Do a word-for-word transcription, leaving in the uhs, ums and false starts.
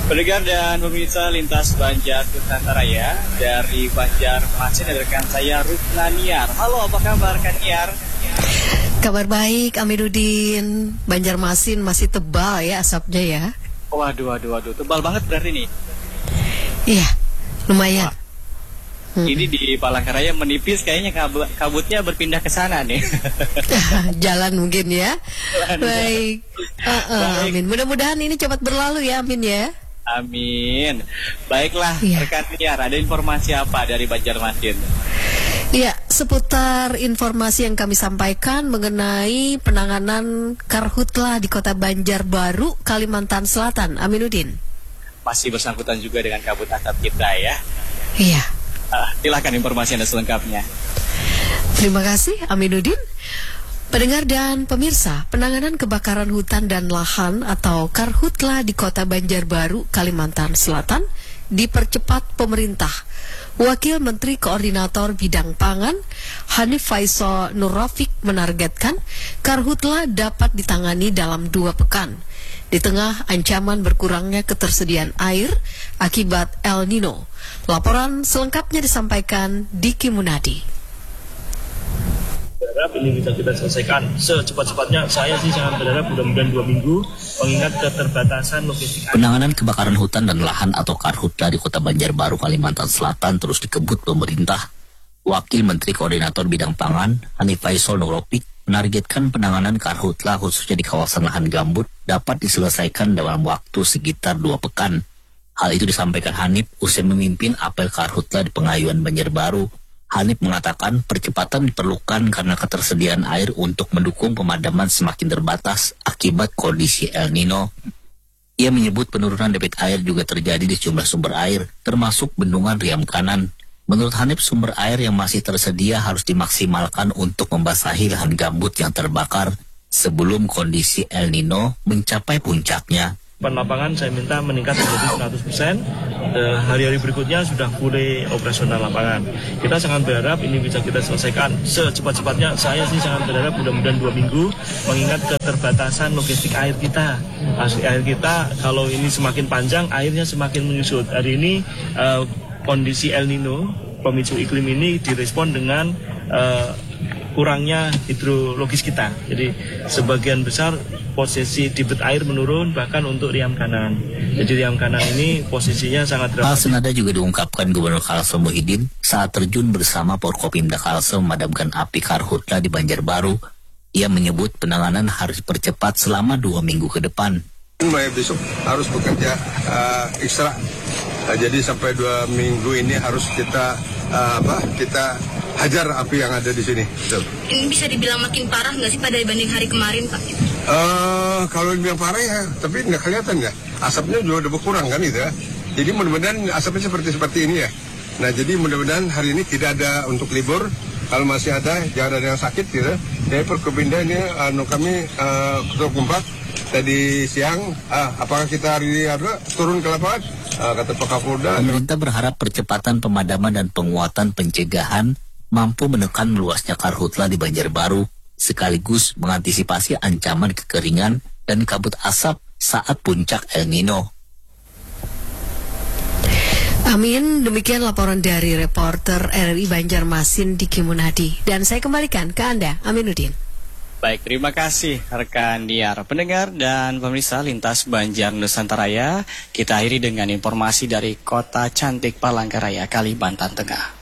Pendengar dan pemirsa lintas Banjar Nusantara dari Banjarmasin ada rekan saya Rukna Niar. Halo, apa kabar Kak Niar? Kabar baik, Aminuddin. Banjarmasin masih tebal ya asapnya ya. Waduh, waduh, waduh, tebal banget berarti nih. Iya, lumayan. Wah, hmm. Ini di Palangkaraya menipis, kayaknya kabut, kabutnya berpindah ke sana nih. Jalan mungkin ya. Jalan, baik. Uh, uh, baik. Amin. Mudah-mudahan ini cepat berlalu ya, Amin ya. Amin. Baiklah, ya. rekan Niar, ada informasi apa dari Banjarmasin? Ya, seputar informasi yang kami sampaikan mengenai penanganan karhutla di Kota Banjarbaru, Kalimantan Selatan. Aminuddin. Masih bersangkutan juga dengan kabut asap kita ya. Iya. Uh, silakan informasi Anda selengkapnya. Terima kasih, Aminuddin. Pendengar dan pemirsa, penanganan kebakaran hutan dan lahan atau karhutla di Kota Banjarbaru, Kalimantan Selatan dipercepat pemerintah. Wakil Menteri Koordinator Bidang Pangan, Hanif Faisal Nurrafiq menargetkan karhutla dapat ditangani dalam dua pekan. Di tengah ancaman berkurangnya ketersediaan air akibat El Nino. Laporan selengkapnya disampaikan Diki Munadi. Berharap ini bisa kita selesaikan secepat-cepatnya. Saya sih sangat berharap mudah-mudahan dua minggu, mengingat keterbatasan logistik. Penanganan kebakaran hutan dan lahan atau karhutla di Kota Banjarbaru, Kalimantan Selatan terus dikebut pemerintah. Wakil Menteri Koordinator Bidang Pangan, Hanif Faisal Nurrafiq, menargetkan penanganan karhutla khususnya di kawasan lahan gambut dapat diselesaikan dalam waktu sekitar dua pekan. Hal itu disampaikan Hanif usai memimpin apel karhutla di Pengayuan Banjarbaru. Hanif mengatakan percepatan diperlukan karena ketersediaan air untuk mendukung pemadaman semakin terbatas akibat kondisi El Nino. Ia menyebut penurunan debit air juga terjadi di sejumlah sumber air, termasuk bendungan Riam Kanan. Menurut Hanif, sumber air yang masih tersedia harus dimaksimalkan untuk membasahi lahan gambut yang terbakar sebelum kondisi El Nino mencapai puncaknya. Lapangan saya minta meningkat menjadi seratus persen. Uh, hari-hari berikutnya sudah fully operasional lapangan. Kita sangat berharap ini bisa kita selesaikan secepat-cepatnya. Saya sih sangat berharap mudah-mudahan dua minggu, mengingat keterbatasan logistik air kita. Asli air kita kalau ini semakin panjang, airnya semakin menyusut. Hari ini uh, kondisi El Nino, pemicu iklim ini direspon dengan uh, kurangnya hidrologis kita. Jadi sebagian besar posisi debit air menurun bahkan untuk Riam Kanan. Jadi Riam Kanan ini posisinya sangat dramatis. Hal senada juga diungkapkan Gubernur Kalsel Muhyiddin saat terjun bersama Porkopimda Kalsel memadamkan api karhutla di Banjarbaru. Ia menyebut penanganan harus dipercepat selama dua minggu ke depan. Mulai besok harus bekerja uh, ekstra. Uh, jadi sampai dua minggu ini harus kita uh, apa? Kita hajar api yang ada di sini. Betul. Ini bisa dibilang makin parah nggak sih pada dibanding hari kemarin, Pak? Uh, kalau dibilang parah ya, tapi nggak kelihatan ya. Asapnya juga udah berkurang kan itu ya. Jadi mudah-mudahan asapnya seperti seperti ini ya. Nah jadi mudah-mudahan hari ini tidak ada untuk libur. Kalau masih ada, jangan ada yang sakit gitu. Jadi Porkopimda ini, anu kami uh, ketua Kumpak tadi siang, ah, apakah kita hari ini ada turun ke lapangan? Uh, kata Pak Kapolda. Pemerintah berharap percepatan pemadaman dan penguatan pencegahan mampu menekan meluasnya karhutla di Banjarbaru, sekaligus mengantisipasi ancaman kekeringan dan kabut asap saat puncak El Nino. Amin, demikian laporan dari reporter R R I Banjarmasin Diki Munadi. Dan saya kembalikan ke Anda, Aminuddin. Baik, terima kasih rekan Niar. Pendengar dan pemirsa lintas Banjar Nusantara, kita akhiri dengan informasi dari Kota Cantik Palangkaraya, Kalimantan Tengah.